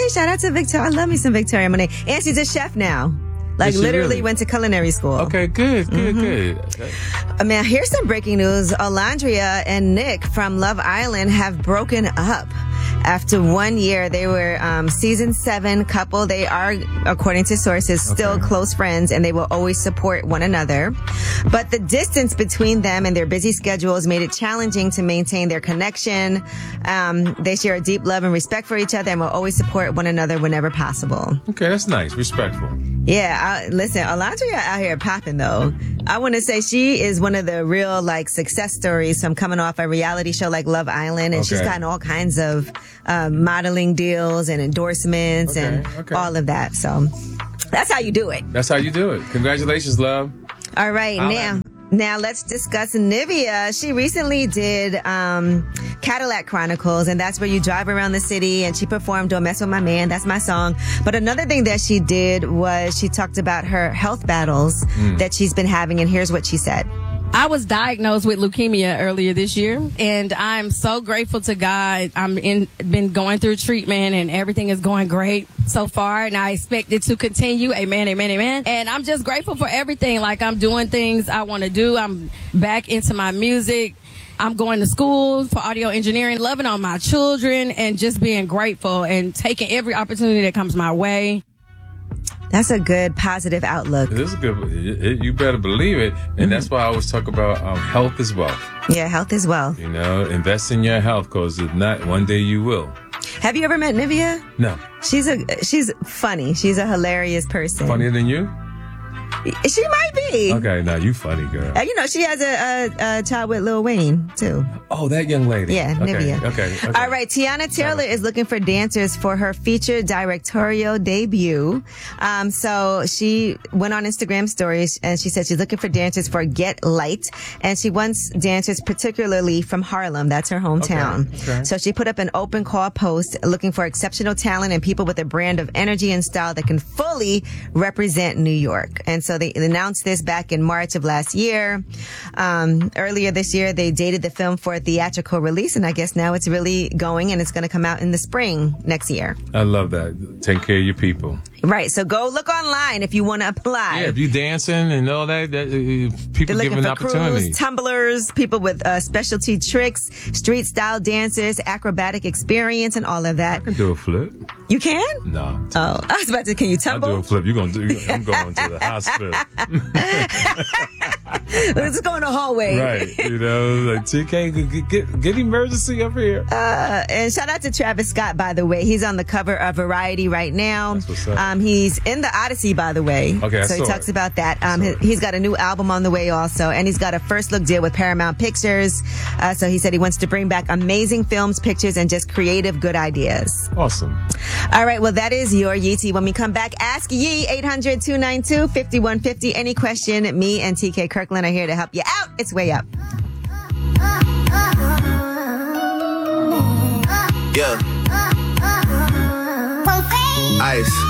Okay, shout out to Victoria. I love me some Victoria Monet. And she's a chef now. Like literally really? went to culinary school. Okay, good. Okay. Man, here's some breaking news. Alandria and Nick from Love Island have broken up. After 1 year, they were season 7 couple. They are, according to sources, still close friends, and they will always support one another. But the distance between them and their busy schedules made it challenging to maintain their connection. They share a deep love and respect for each other and will always support one another whenever possible. Okay, that's nice. Respectful. Yeah, listen, Alandria out here popping though. I want to say she is one of the real like success stories from coming off a reality show like Love Island, and she's gotten all kinds of modeling deals and endorsements and all of that. So that's how you do it. That's how you do it. Congratulations, love. All right, now let's discuss Nivea. She recently did Cadillac Chronicles, and that's where you drive around the city, and she performed Don't Mess With My Man. That's my song. But another thing that she did was she talked about her health battles that she's been having, and here's what she said. I was diagnosed with leukemia earlier this year, and I'm so grateful to God. Been going through treatment, and everything is going great so far, and I expect it to continue. Amen, amen, amen. And I'm just grateful for everything. Like, I'm doing things I want to do. I'm back into my music. I'm going to school for audio engineering, loving on my children, and just being grateful and taking every opportunity that comes my way. That's a good, positive outlook. This is good. You better believe it. And that's why I always talk about health is wealth. Yeah, health is wealth. You know, invest in your health, because if not, one day you will. Have you ever met Nivea? No. She's funny. She's a hilarious person. Funnier than you? She might be. Okay, now you funny, girl. You know, she has a child with Lil Wayne, too. Oh, that young lady. Yeah, Nivea. Okay. All right, Tiana Taylor is looking for dancers for her featured directorial debut. So she went on Instagram stories, and she said she's looking for dancers for Get Light, and she wants dancers particularly from Harlem. That's her hometown. Okay. So she put up an open call post looking for exceptional talent and people with a brand of energy and style that can fully represent New York. And so they announced this back in March of last year. Earlier this year, they dated the film for a theatrical release, and I guess now it's really going, and it's going to come out in the spring next year. I love that. Take care of your people. Right. So go look online if you want to apply. Yeah, if you dancing and all that people giving opportunities. Crews, tumblers, people with specialty tricks, street style dancers, acrobatic experience, and all of that. I can do a flip. You can? No. Oh, I was about to. Can you tumble? I'll do a flip. I'm going to the hospital. Let's go in the hallway. Right. You know, like TK, get emergency up here. And shout out to Travis Scott, by the way. He's on the cover of Variety right now. That's what's up. He's in the Odyssey, by the way. Okay, so he talks about that. He's got a new album on the way also, and he's got a first look deal with Paramount Pictures. So he said he wants to bring back amazing films, pictures, and just creative, good ideas. Awesome. All right, well, that is your Yeetie. When we come back, Ask Yee, 800-292-5150. Any question, me and TK Kirkland are here to help you out. It's Way Up. Yeah. Ice.